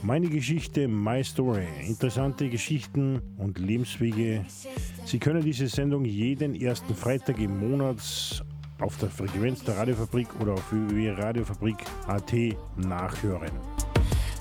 Meine Geschichte, My Story. Interessante Geschichten und Lebenswege. Sie können diese Sendung jeden ersten Freitag im Monat auf der Frequenz der Radiofabrik oder auf www.radiofabrik.at nachhören.